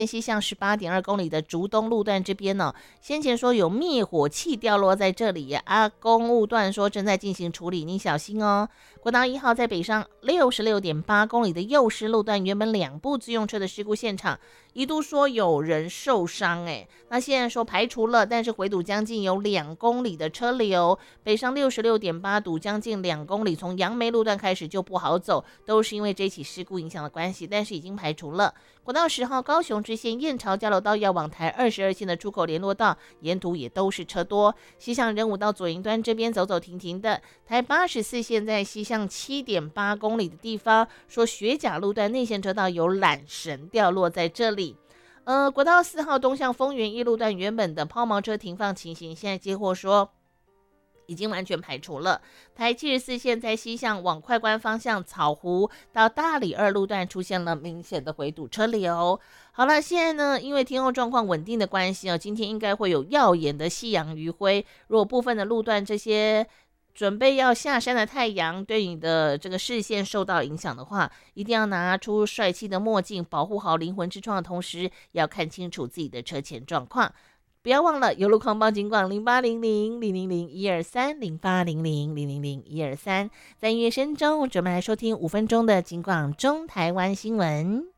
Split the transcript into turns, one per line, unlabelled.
西向18.2公里的竹东路段这边呢，先前说有灭火器掉落在这里公务段说正在进行处理，你小心哦。国道1号在北上66.8公里的幼师路段，原本2部自用车的事故现场，一度说有人受伤那现在说排除了，但是回堵将近有2公里的车流，北上66.8堵将近2公里，从杨梅路段开始就不好走，都是因为这起事故影响的关系，但是已经排除了。国道10号高雄支线燕巢交流道要往台22线的出口联络道，沿途也都是车多，西向仁武到左营端这边走走停停的。台84线在西向7.8公里的地方，说学甲路段内线车道有缆绳掉落在这里。国道4号东向丰原一路段原本的抛锚车停放情形，现在接获说已经完全排除了。台74线在西向往快关方向草湖到大里2路段出现了明显的回堵车流。好了，现在呢，因为天候状况稳定的关系今天应该会有耀眼的夕阳余晖。如果部分的路段这些准备要下山的太阳对你的这个视线受到影响的话，一定要拿出帅气的墨镜，保护好灵魂之窗的同时，也要看清楚自己的车前状况。不要忘了有路况报警广08000001230800000123。在音乐声中，准备来收听5分钟的警广中台湾新闻。